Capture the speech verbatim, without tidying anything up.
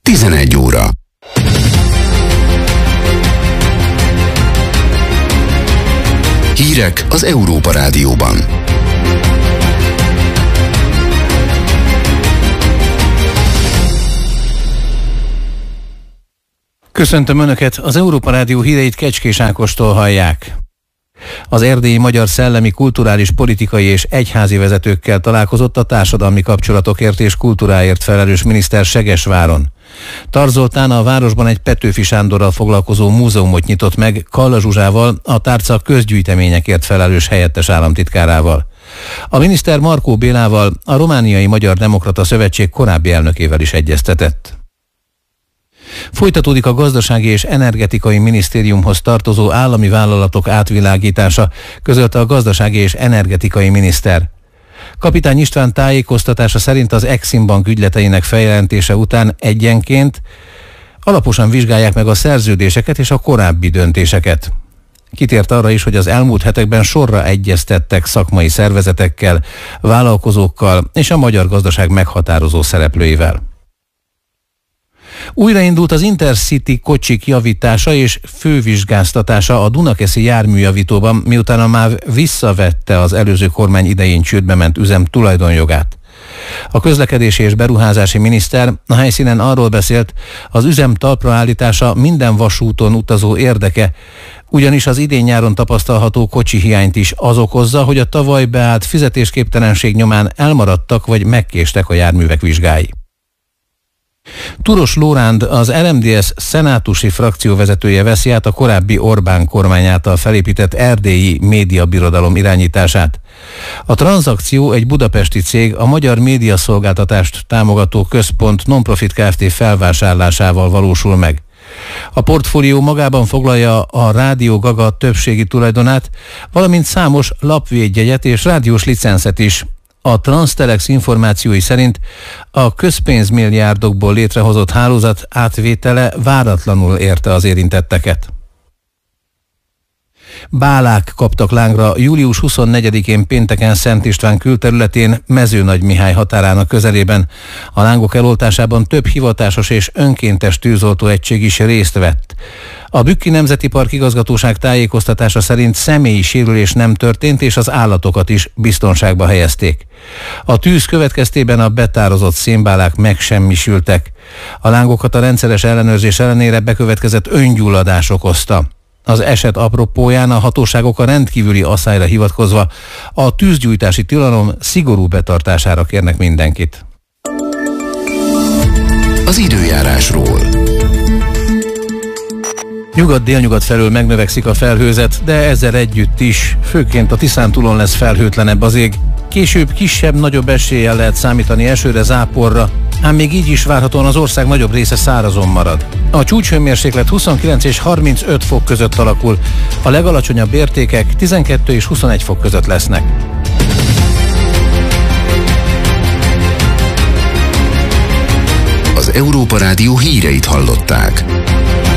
tizenegy óra. Hírek az Európa Rádióban. Köszöntöm Önöket, az Európa Rádió híreit Kecskés Ákostól hallják. Az erdélyi magyar szellemi, kulturális, politikai és egyházi vezetőkkel találkozott a társadalmi kapcsolatokért és kultúráért felelős miniszter Segesváron. Tar Zoltán a városban egy Petőfi Sándorral foglalkozó múzeumot nyitott meg Kalla Zsuzsával, a tárca közgyűjteményekért felelős helyettes államtitkárával. A miniszter Markó Bélával, a Romániai Magyar Demokrata Szövetség korábbi elnökével is egyeztetett. Folytatódik a Gazdasági és Energetikai Minisztériumhoz tartozó állami vállalatok átvilágítása, közölte a Gazdasági és Energetikai Miniszter. Kapitány István tájékoztatása szerint az Exim Bank ügyleteinek feljelentése után egyenként alaposan vizsgálják meg a szerződéseket és a korábbi döntéseket. Kitért arra is, hogy az elmúlt hetekben sorra egyeztettek szakmai szervezetekkel, vállalkozókkal és a magyar gazdaság meghatározó szereplőivel. Újraindult az Intercity kocsik javítása és fővizsgáztatása a Dunakeszi járműjavítóban, miután a MÁV visszavette az előző kormány idején csődbe ment üzem tulajdonjogát. A közlekedési és beruházási miniszter a helyszínen arról beszélt, az üzem talpraállítása minden vasúton utazó érdeke, ugyanis az idén-nyáron tapasztalható kocsi hiányt is az okozza, hogy a tavaly beállt fizetésképtelenség nyomán elmaradtak vagy megkéstek a járművek vizsgái. Turos Lóránd, az er em dé es szenátusi frakcióvezetője veszi át a korábbi Orbán kormány által felépített erdélyi médiabirodalom irányítását. A tranzakció egy budapesti cég, a Magyar Médiaszolgáltatást támogató központ non-profit Kft. Felvásárlásával valósul meg. A portfólió magában foglalja a Rádió Gaga többségi tulajdonát, valamint számos lapvédjegyet és rádiós licenszet is. A Transtelex információi szerint a közpénzmilliárdokból létrehozott hálózat átvétele váratlanul érte az érintetteket. Bálák kaptak lángra július huszonnegyedikén pénteken Szent István külterületén, Mezőnagymihály határának közelében. A lángok eloltásában több hivatásos és önkéntes tűzoltóegység is részt vett. A Bükki Nemzeti Park igazgatóság tájékoztatása szerint személyi sérülés nem történt, és az állatokat is biztonságba helyezték. A tűz következtében a betározott szénbálák megsemmisültek. A lángokat a rendszeres ellenőrzés ellenére bekövetkezett öngyulladás okozta. Az eset apropóján a hatóságok a rendkívüli asszályra hivatkozva a tűzgyújtási tilalom szigorú betartására kérnek mindenkit. Az időjárásról. Nyugat-délnyugat felől megnövekszik a felhőzet, de ezzel együtt is, főként a Tiszántúlon lesz felhőtlenebb az ég. Később kisebb-nagyobb eséllyel lehet számítani esőre, záporra, ám még így is várhatóan az ország nagyobb része szárazon marad. A csúcshőmérséklet huszonkilenc és harmincöt fok között alakul, a legalacsonyabb értékek tizenkettő és huszonegy fok között lesznek. Az Európa Rádió híreit hallották.